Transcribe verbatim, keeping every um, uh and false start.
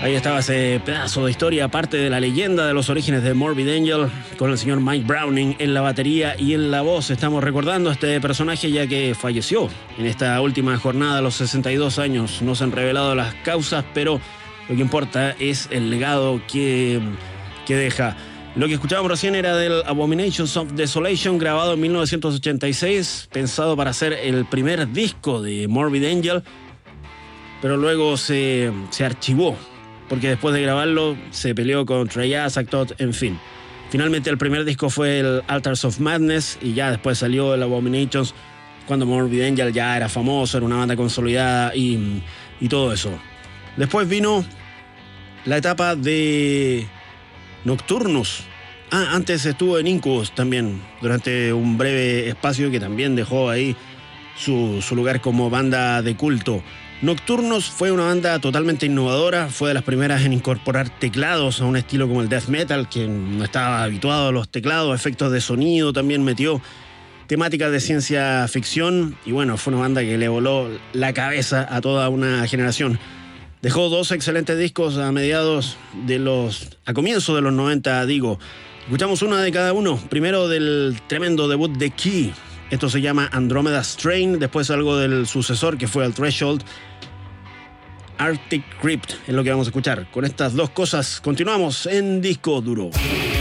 Ahí estaba ese pedazo de historia, parte de la leyenda de los orígenes de Morbid Angel, con el señor Mike Browning en la batería y en la voz. Estamos recordando a este personaje ya que falleció en esta última jornada a los sesenta y dos años. No se han revelado las causas, pero lo que importa es el legado que, que deja. Lo que escuchábamos recién era del Abominations of Desolation, grabado en mil novecientos ochenta y seis, pensado para ser el primer disco de Morbid Angel, pero luego se, se archivó, porque después de grabarlo se peleó con Trey Azagthoth, en fin. Finalmente el primer disco fue el Altars of Madness y ya después salió el Abominations cuando Morbid Angel ya era famoso, era una banda consolidada y, y todo eso. Después vino la etapa de Nocturnus. Ah, antes estuvo en Incubus también, durante un breve espacio que también dejó ahí su, su lugar como banda de culto. Nocturnus fue una banda totalmente innovadora, fue de las primeras en incorporar teclados a un estilo como el death metal, que no estaba habituado a los teclados, efectos de sonido, también metió temáticas de ciencia ficción y bueno, fue una banda que le voló la cabeza a toda una generación. Dejó dos excelentes discos a mediados de los... a comienzos de los noventa, digo. Escuchamos una de cada uno. Primero del tremendo debut de Key. Esto se llama Andromeda Strain. Después algo del sucesor que fue el Threshold. Arctic Crypt es lo que vamos a escuchar. Con estas dos cosas continuamos en Disco Duro.